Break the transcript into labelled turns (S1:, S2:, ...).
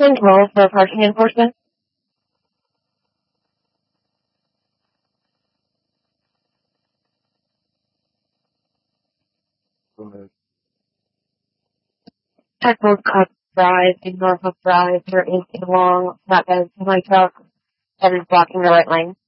S1: 1012 for parking enforcement.
S2: Go ahead.
S1: Technical Cut Drive in Norfolk Drive. There is a long flatbed semi truck that is blocking the right lane.